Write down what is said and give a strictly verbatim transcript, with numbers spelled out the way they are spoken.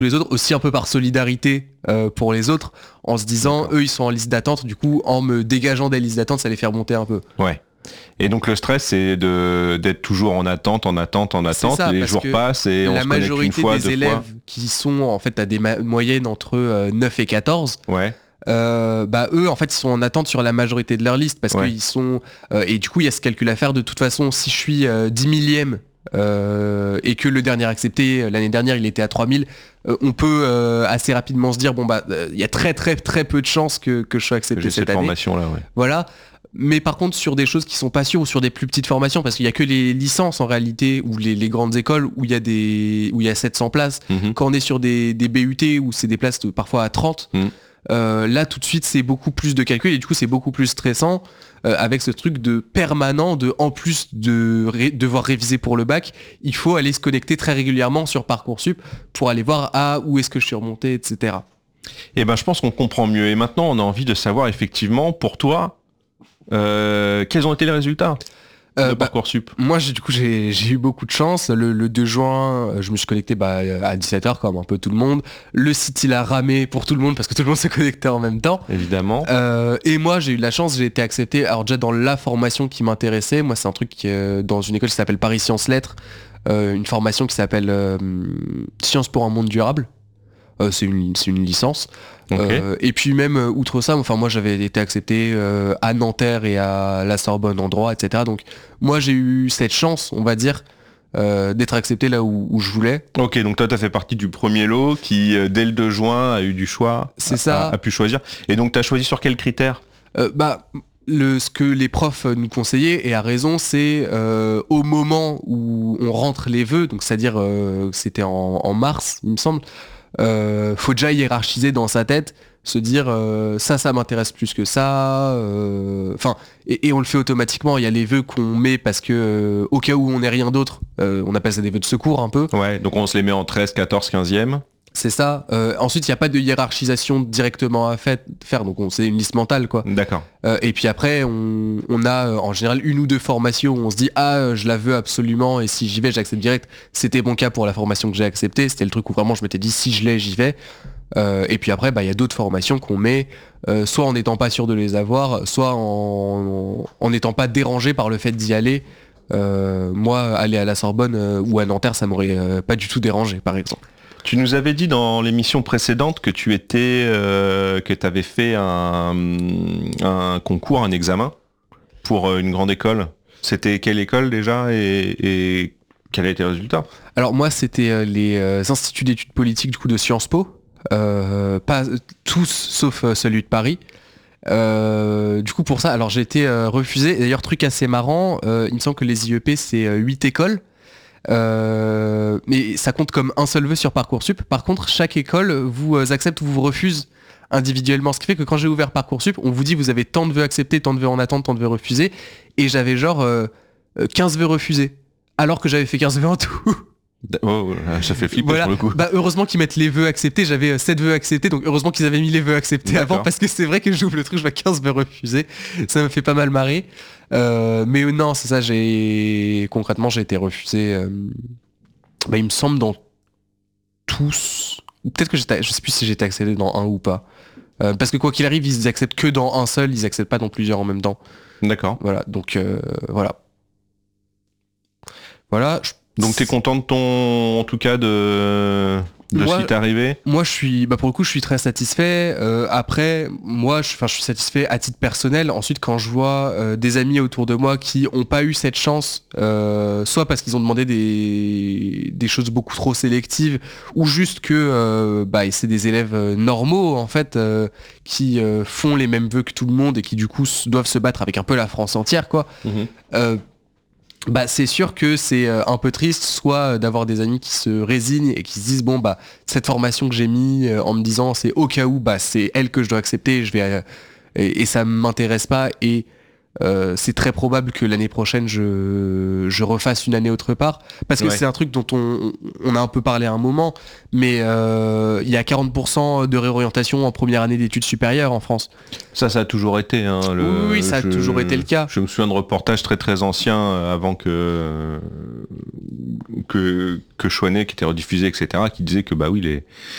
les autres, aussi un peu par solidarité euh, pour les autres, en se disant, D'accord. eux, ils sont en liste d'attente, du coup, en me dégageant des listes d'attente, ça les fait remonter un peu. Ouais. Et donc le stress, c'est de, d'être toujours en attente, en attente, en attente. Ça, les jours passent et on se connecte une fois, deux fois. La majorité des élèves qui sont, en fait, à des ma- moyennes entre euh, neuf et quatorze, ouais. Euh, bah eux en fait ils sont en attente sur la majorité de leur liste parce ouais. qu'ils sont euh, et du coup il y a ce calcul à faire de toute façon. Si je suis euh, dix millième euh, et que le dernier accepté l'année dernière il était à trois mille, euh, on peut euh, assez rapidement se dire bon bah il euh, y a très très très peu de chances que, que je sois accepté cette, cette année formation là, ouais. Voilà. Mais par contre sur des choses qui sont pas sûres ou sur des plus petites formations, parce qu'il y a que les licences en réalité ou les, les grandes écoles où il y a des où il y a sept cents places, mm-hmm. Quand on est sur des, des B U T où c'est des places de, parfois à trente, mm. Euh, là tout de suite c'est beaucoup plus de calcul et du coup c'est beaucoup plus stressant euh, avec ce truc de permanent de en plus de ré- devoir réviser pour le bac, il faut aller se connecter très régulièrement sur Parcoursup pour aller voir ah où est-ce que je suis remonté, et cetera. Et ben je pense qu'on comprend mieux et maintenant on a envie de savoir effectivement pour toi euh, quels ont été les résultats de euh, Parcoursup. Bah, moi j'ai, du coup j'ai, j'ai eu beaucoup de chance. Le, le deux juin je me suis connecté bah, à dix-sept heures comme un peu tout le monde. Le site il a ramé pour tout le monde parce que tout le monde s'est connecté en même temps. Évidemment. Euh, et moi j'ai eu de la chance, j'ai été accepté alors déjà dans la formation qui m'intéressait. Moi c'est un truc qui, euh, dans une école qui s'appelle Paris Sciences Lettres, euh, une formation qui s'appelle euh, Sciences pour un monde durable. Euh, c'est, une, c'est une licence. Okay. Euh, et puis même outre ça, enfin moi j'avais été accepté euh, à Nanterre et à la Sorbonne en droit, et cetera. Donc moi j'ai eu cette chance, on va dire, euh, d'être accepté là où, où je voulais. Ok, donc toi t'as fait partie du premier lot qui euh, dès le deux juin a eu du choix, c'est a, ça, a, a pu choisir. Et donc t'as choisi sur quels critères? euh, Bah le, ce que les profs nous conseillaient, et à raison, c'est euh, au moment où on rentre les vœux, donc c'est-à-dire euh, c'était en, en mars, il me semble. Euh, faut déjà hiérarchiser dans sa tête, se dire euh, ça ça m'intéresse plus que ça, enfin euh, et, et on le fait automatiquement. Il y a les vœux qu'on met parce que euh, au cas où on n'est rien d'autre, euh, on appelle ça des vœux de secours un peu. Ouais, donc on se les met en treize, quatorze, quinzième. C'est ça. Euh, ensuite, il n'y a pas de hiérarchisation directement à fait, faire, donc on, c'est une liste mentale, quoi. D'accord. Euh, et puis après, on, on a euh, en général une ou deux formations où on se dit ah, je la veux absolument et si j'y vais, j'accepte direct. C'était mon cas pour la formation que j'ai acceptée. C'était le truc où vraiment je m'étais dit si je l'ai, j'y vais. Euh, et puis après, bah il y a d'autres formations qu'on met, euh, soit en n'étant pas sûr de les avoir, soit en en n'étant pas dérangé par le fait d'y aller. Euh, moi, aller à la Sorbonne euh, ou à Nanterre, ça m'aurait euh, pas du tout dérangé, par exemple. Tu nous avais dit dans l'émission précédente que tu étais, euh, que tu avais fait un, un concours, un examen pour une grande école. C'était quelle école déjà et, et quel a été le résultat? Alors moi, c'était les euh, instituts d'études politiques du coup de Sciences Po, euh, pas tous sauf euh, celui de Paris. Euh, du coup pour ça, alors j'ai été euh, refusé. D'ailleurs truc assez marrant, euh, il me semble que les I E P c'est euh, huit écoles. Euh, mais ça compte comme un seul vœu sur Parcoursup. Par contre, chaque école vous euh, accepte ou vous refuse individuellement. Ce qui fait que quand j'ai ouvert Parcoursup, on vous dit vous avez tant de vœux acceptés, tant de vœux en attente, tant de vœux refusés. Et j'avais genre euh, quinze vœux refusés. Alors que j'avais fait quinze vœux en tout. Oh, ça fait flipper voilà. pour le coup. Bah, heureusement qu'ils mettent les vœux acceptés. J'avais sept vœux acceptés, donc heureusement qu'ils avaient mis les vœux acceptés D'accord. avant, parce que c'est vrai que j'ouvre le truc, je vois quinze vœux refusés. Ça me fait pas mal marrer. Euh, mais euh, non, c'est ça, j'ai concrètement j'ai été refusé. Euh... Bah, il me semble dans tous. Peut-être que j'étais, je sais plus si j'étais accepté dans un ou pas. Euh, parce que quoi qu'il arrive, ils acceptent que dans un seul, ils acceptent pas dans plusieurs en même temps. D'accord. Voilà, donc euh, voilà. Voilà. Je... Donc t'es content de ton, en tout cas de, de moi, ce qui t'est arrivé? Moi je suis, bah pour le coup je suis très satisfait. Euh, après, moi je, je suis satisfait à titre personnel. Ensuite quand je vois euh, des amis autour de moi qui ont pas eu cette chance, euh, soit parce qu'ils ont demandé des, des choses beaucoup trop sélectives, ou juste que euh, bah, c'est des élèves normaux en fait, euh, qui euh, font les mêmes vœux que tout le monde et qui du coup doivent se battre avec un peu la France entière quoi. Mmh. Euh, Bah c'est sûr que c'est un peu triste, soit d'avoir des amis qui se résignent et qui se disent bon bah cette formation que j'ai mis euh, en me disant c'est au cas où bah c'est elle que je dois accepter, je vais euh, et, et ça m'intéresse pas et euh, c'est très probable que l'année prochaine je, je refasse une année autre part, parce que Ouais. c'est un truc dont on, on a un peu parlé à un moment, mais euh, il y a quarante pour cent de réorientation en première année d'études supérieures en France. Ça, ça a toujours été. Hein, le, Oui, oui, ça a je, toujours été le cas. Je me souviens de reportages très très anciens euh, avant que que que Chouanet, qui était rediffusé, et cetera, qui disait que bah oui, les